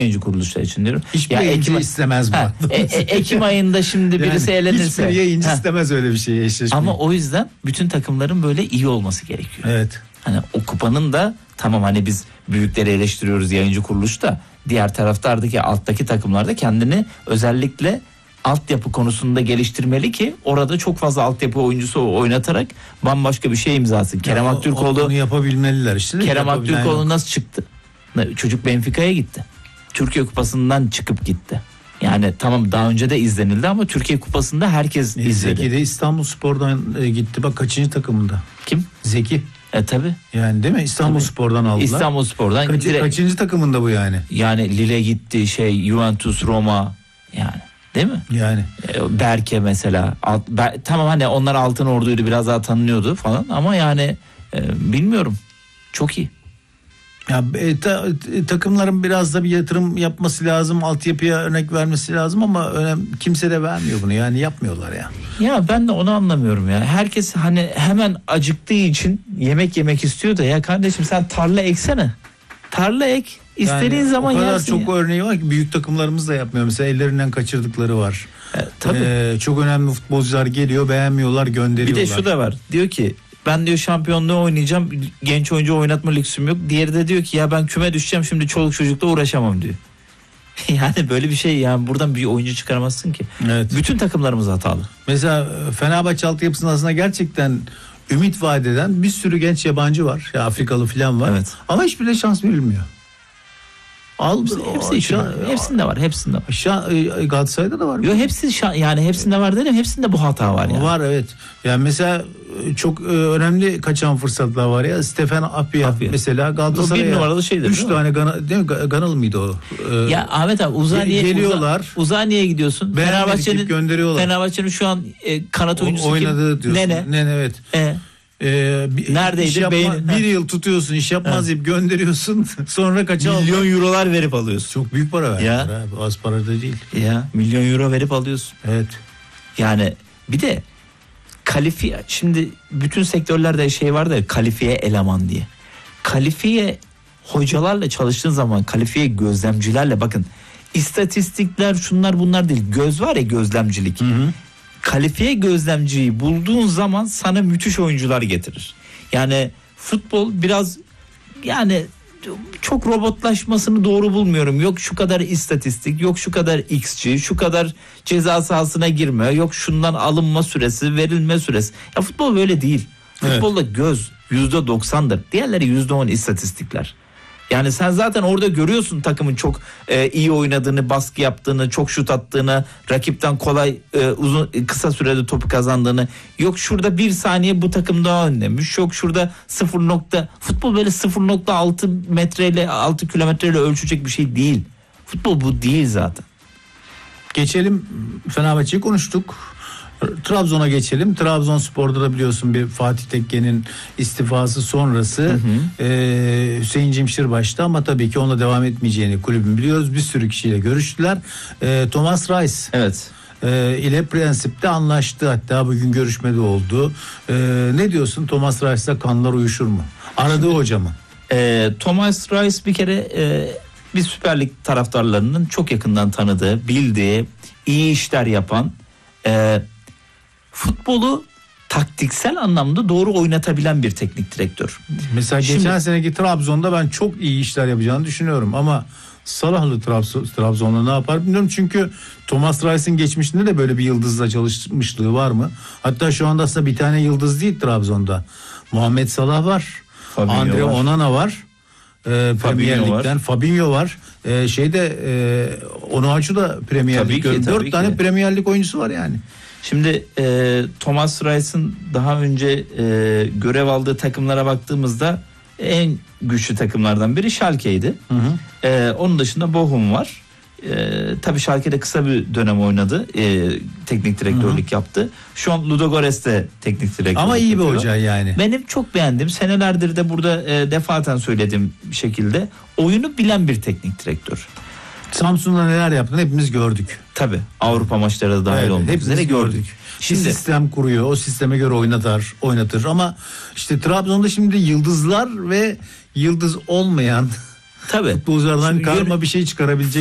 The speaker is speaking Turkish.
yayıncı kuruluşlar için diyorum. Hiçbir yayıncı istemez bu. Ekim ayında şimdi yani birisi elenirse. Hiçbir yayıncı istemez öyle bir şey, eşleşmeyi. Ama o yüzden bütün takımların böyle iyi olması gerekiyor. Evet. Hani o kupanın da tamam, hani biz büyükleri eleştiriyoruz, yayıncı kuruluş da, diğer taraftardaki alttaki takımlar da kendini özellikle altyapı konusunda geliştirmeli ki orada çok fazla altyapı oyuncusu oynatarak bambaşka bir şey imzasın. Kerem Aktürkoğlu onu yapabilmeliler işte. Kerem Aktürkoğlu nasıl çıktı? Çocuk Benfica'ya gitti. Türkiye Kupası'ndan çıkıp gitti. Yani tamam, daha önce de izlenildi ama Türkiye Kupası'nda herkes izledi. Zeki de İstanbulspor'dan gitti. Bak kaçıncı takımında? Kim? Zeki. Tabii. Yani değil mi? İstanbulspor'dan aldılar. İstanbulspor'dan kaçıncı takımında bu yani? Yani Lille gitti, Juventus, Roma, yani değil mi? Yani. Berke mesela. Tamam, hani onlar Altın Ordu'ydu, biraz daha tanınıyordu falan ama yani bilmiyorum. Çok iyi. Ya takımların biraz da bir yatırım yapması lazım, altyapıya örnek vermesi lazım ama kimse de vermiyor bunu, yani yapmıyorlar ya. Ya ben de onu anlamıyorum ya. Herkes hani hemen acıktığı için yemek istiyor da, ya kardeşim sen tarla eksene. Tarla ek, istediğin yani zaman yersin. O kadar çok örneği var ki büyük takımlarımız da yapmıyor. Mesela ellerinden kaçırdıkları var. Tabii. Çok önemli futbolcular geliyor, beğenmiyorlar, gönderiyorlar. Bir de şu da var. Diyor ki ben diyor şampiyonluğu oynayacağım, genç oyuncu oynatma lüksüm yok. Diğeri de diyor ki ya ben küme düşeceğim, şimdi çoluk çocukla uğraşamam diyor. Yani böyle bir şey, yani buradan bir oyuncu çıkaramazsın ki. Evet. Bütün takımlarımız hatalı. Mesela Fenerbahçe altyapısının aslında gerçekten ümit vaat eden bir sürü genç yabancı var. Ya Afrikalı falan var. Evet. Ama hiçbirine şans verilmiyor. Hepsinde var. Galatasaray'da da var. Yok, yani hepsinde var dedim. Hepsinde bu hata var yani. Var, evet. Yani mesela çok önemli kaçan fırsatlar var ya. Stefan Apia mesela Galatasaray'a. Bir numaralı şeydir. 3 tane Ganalı mıydı o? Ya Ahmet abi, geliyorlar. Uzaniye'ye gidiyorsun. Fenerbahçe'nin şu an kanat oyuncusu oynadığı kim? Nene, evet. Neredeydi? Bir yıl tutuyorsun, iş yapmaz deyip gönderiyorsun. Sonra milyon eurolar verip alıyorsun. Çok büyük para verdiler. Az para da değil. Ya milyon euro verip alıyorsun. Evet. Yani bir de kalifiye, şimdi bütün sektörlerde şey var da, kalifiye eleman diye. Kalifiye hocalarla çalıştığın zaman, kalifiye gözlemcilerle, bakın istatistikler şunlar bunlar değil, göz var ya, gözlemcilik. Kalifiye gözlemciyi bulduğun zaman sana müthiş oyuncular getirir. Yani futbol biraz, yani çok robotlaşmasını doğru bulmuyorum. Yok şu kadar istatistik, yok şu kadar XG, şu kadar ceza sahasına girme, yok şundan alınma süresi, verilme süresi. Ya futbol böyle değil. Futbolda göz %90'dır. Diğerleri %10 istatistikler. Yani sen zaten orada görüyorsun takımın çok iyi oynadığını, baskı yaptığını, çok şut attığını, rakipten kolay kısa sürede topu kazandığını. Yok şurada 1 saniye bu takım daha önlemiş. Yok şurada futbol böyle 0.6 metreyle 6 kilometreyle ölçecek bir şey değil. Futbol bu değil zaten. Geçelim, Fenerbahçe'yi konuştuk. Trabzon'a geçelim. Trabzonspor'da da biliyorsun bir Fatih Tekke'nin istifası sonrası Hüseyin Cimşir başta, ama tabii ki onunla devam etmeyeceğini kulübün biliyoruz. Bir sürü kişiyle görüştüler. Thomas Reis ile Prensip'te anlaştı. Hatta bugün görüşmede oldu. Ne diyorsun? Thomas Reis'le kanlar uyuşur mu? Aradığı hoca mı? Thomas Reis bir kere bir Süper Lig taraftarlarının çok yakından tanıdığı, bildiği, iyi işler yapan, futbolu taktiksel anlamda doğru oynatabilen bir teknik direktör. Mesela geçen seneki Trabzon'da ben çok iyi işler yapacağını düşünüyorum ama Salahlı Trabzon'da ne yapar bilmiyorum. Çünkü Thomas Reis'in geçmişinde de böyle bir yıldızla çalışmışlığı var mı? Hatta şu anda aslında bir tane yıldız değil Trabzon'da. Muhammed Salah var. Andre Onana var. Premier Lig'den Fabinho var. Onuachu da Premier Lig. 4 tane Premier Lig oyuncusu var yani. Şimdi Thomas Reis'in daha önce görev aldığı takımlara baktığımızda en güçlü takımlardan biri Schalke'ydi. Onun dışında Bochum var. Tabii Schalke'de kısa bir dönem oynadı. Teknik direktörlük yaptı. Şu an Ludogorets'te teknik direktörlük ama iyi yapıyor. Bir hoca yani. Benim çok beğendim. Senelerdir de burada defaten söylediğim şekilde oyunu bilen bir teknik direktör. Samsun'da neler yaptığını hepimiz gördük. Tabii. Avrupa maçları da dahil olmak üzere gördük. Şimdi sistem kuruyor. O sisteme göre oynatır. Ama işte Trabzon'da şimdi yıldızlar ve yıldız olmayan Tabii. Futbolculardan Şimdi karma bir şey çıkarabilecek